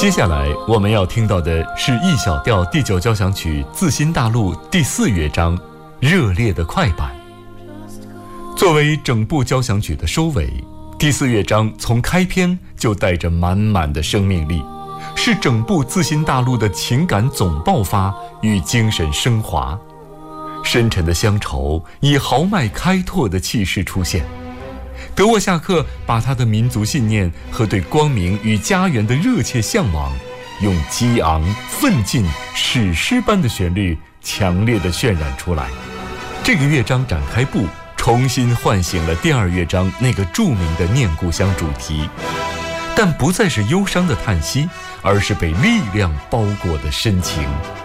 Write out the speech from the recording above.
接下来我们要听到的是 E 小调第9交响曲自新大陆第4乐章热烈的快板。作为整部交响曲的收尾，第4乐章从开篇就带着满满的生命力，是整部自新大陆的情感总爆发与精神升华。深沉的乡愁以豪迈开拓的气势出现。德沃夏克把他的民族信念和对光明与家园的热切向往，用激昂奋进史诗般的旋律强烈地渲染出来。这个乐章展开部重新唤醒了第2乐章那个著名的念故乡主题，但不再是忧伤的叹息，而是被力量包裹的深情。